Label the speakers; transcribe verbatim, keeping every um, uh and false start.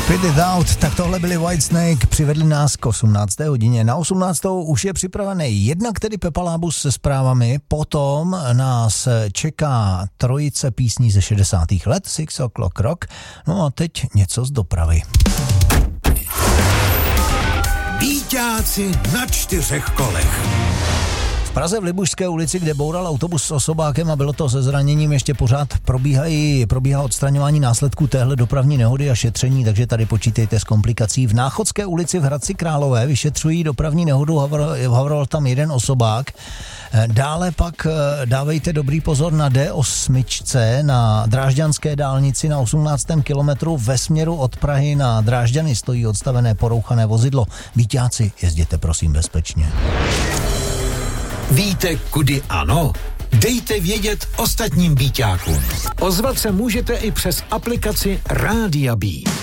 Speaker 1: Spit It Out, tak tohle byli Whitesnake, přivedli nás k osmnácté hodině. Na osmnáctou už je připravený jednak tedy Pepa Lábus se zprávami, potom nás čeká trojice písní ze šedesátých let, Six O'Clock Rock, no a teď něco z dopravy.
Speaker 2: Víťáci na čtyřech kolech.
Speaker 1: V Praze v Libušské ulici, kde boural autobus s osobákem a bylo to se zraněním, ještě pořád probíhají, probíhá odstraňování následků téhle dopravní nehody a šetření, takže tady počítejte s komplikací. V Náchodské ulici v Hradci Králové vyšetřují dopravní nehodu, havaroval tam jeden osobák. Dále pak dávejte dobrý pozor na D osm na Drážďanské dálnici na osmnáctém kilometru ve směru od Prahy na Drážďany stojí odstavené porouchané vozidlo. Víťáci, jezděte prosím bezpečně.
Speaker 2: Víte, kudy ano? Dejte vědět ostatním víťákům. Ozvat se můžete i přes aplikaci Rádia Beat.